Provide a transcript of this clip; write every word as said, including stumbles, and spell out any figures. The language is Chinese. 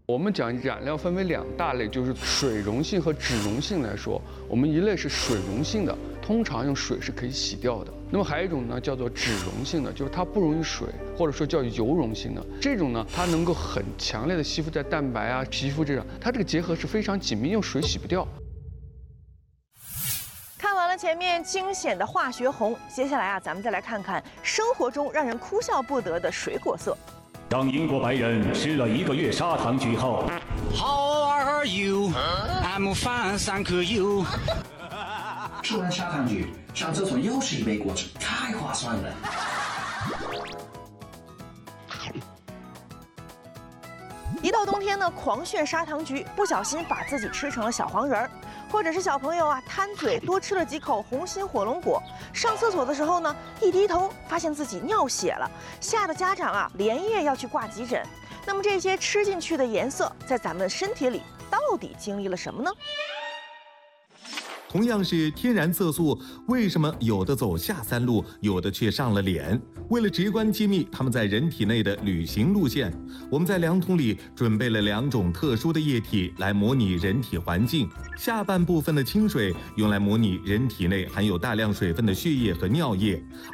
我们讲染料分为两大类，就是水溶性和脂溶性来说，我们一类是水溶性的，通常用水是可以洗掉的。那么还有一种呢，叫做脂溶性的，就是它不溶于水，或者说叫油溶性的。这种呢，它能够很强烈的吸附在蛋白啊、皮肤这样，它这个结合是非常紧密，用水洗不掉。 看完了前面惊险的化学红，接下来啊，咱们再来看看生活中让人哭笑不得的水果色。 当英国白人吃了一个月砂糖橘后 ，How are you? I'm fine, thank you. 吃完砂糖橘，上厕所又是一杯果汁，太划算了。 一到冬天呢，狂炫砂糖橘，不小心把自己吃成了小黄人儿。或者是小朋友啊，贪嘴多吃了几口红心火龙果，上厕所的时候呢，一低头发现自己尿血了，吓得家长啊连夜要去挂急诊。那么这些吃进去的颜色，在咱们身体里到底经历了什么呢？ 同样是天然色素，为什么有的走下三路，有的却上了脸？为了直观揭秘它们在人体内的旅行路线，我们在量筒里准备了两种特殊的液体来模拟人体环境。下半部分的清水用来模拟人体内含有大量水分的血液和尿液，